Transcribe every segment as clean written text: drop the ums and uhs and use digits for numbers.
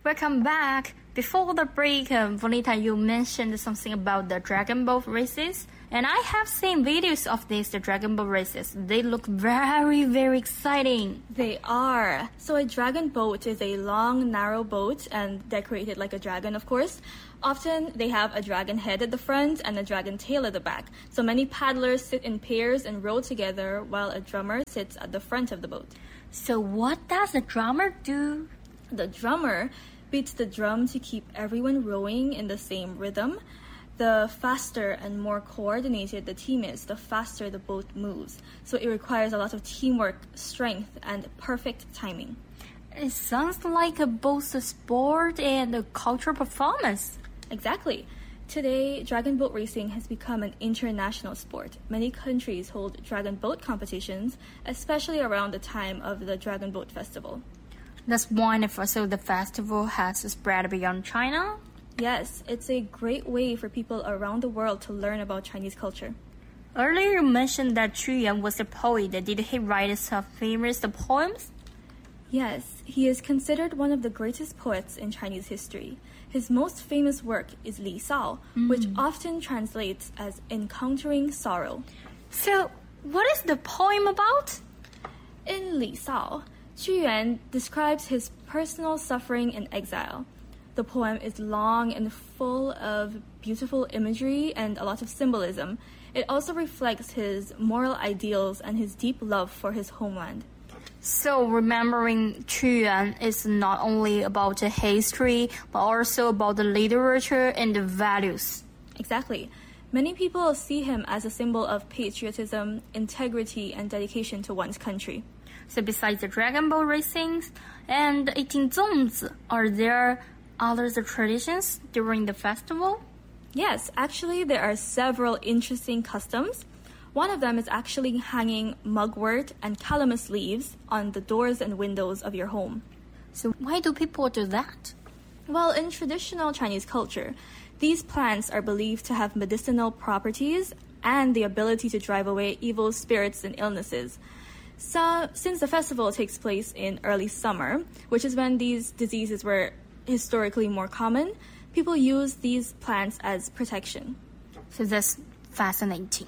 Welcome back. Before the break, Vonita, you mentioned something about the Dragon Boat races. And I have seen videos of these the Dragon Boat races. They look very, very exciting. They are. So a dragon boat is a long, narrow boat and decorated like a dragon, of course. Often they have a dragon head at the front and a dragon tail at the back. So many paddlers sit in pairs and row together while a drummer sits at the front of the boat. So what does the drummer do? The drummer beats the drum to keep everyone rowing in the same rhythm. The faster and more coordinated the team is, the faster the boat moves. So it requires a lot of teamwork, strength, and perfect timing. It sounds like both a sport and a cultural performance. Exactly. Today, dragon boat racing has become an international sport. Many countries hold dragon boat competitions, especially around the time of the Dragon Boat Festival. That's wonderful. So the festival has spread beyond China? Yes, it's a great way for people around the world to learn about Chinese culture. Earlier you mentioned that Qu Yuan was a poet. Did he write some famous poems? Yes, he is considered one of the greatest poets in Chinese history. His most famous work is Li Sao, which often translates as encountering sorrow. So, what is the poem about? In Li Sao, Qu Yuan describes his personal suffering in exile. The poem is long and full of beautiful imagery and a lot of symbolism. It also reflects his moral ideals and his deep love for his homeland. So remembering Qu Yuan is not only about the history, but also about the literature and the values. Exactly. Many people see him as a symbol of patriotism, integrity, and dedication to one's country. So besides the dragon boat racing and eating zongzi, are there other traditions during the festival? Yes, actually there are several interesting customs. One of them is actually hanging mugwort and calamus leaves on the doors and windows of your home. So why do people do that? Well, in traditional Chinese culture, these plants are believed to have medicinal properties and the ability to drive away evil spirits and illnesses. So, since the festival takes place in early summer, which is when these diseases were historically more common, people use these plants as protection. So that's fascinating.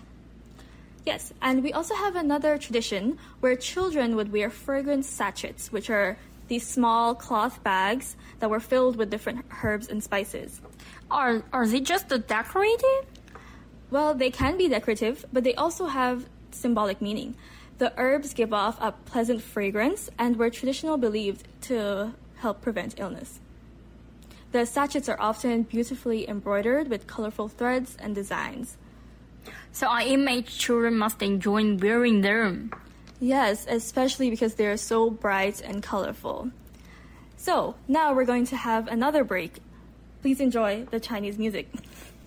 Yes, and we also have another tradition where children would wear fragrance sachets, which are these small cloth bags that were filled with different herbs and spices. Are they just decorative? Well, they can be decorative, but they also have symbolic meaning. The herbs give off a pleasant fragrance and were traditionally believed to help prevent illness. The sachets are often beautifully embroidered with colorful threads and designs. So I imagine children must enjoy wearing them. Yes, especially because they are so bright and colorful. So, now we're going to have another break. Please enjoy the Chinese music.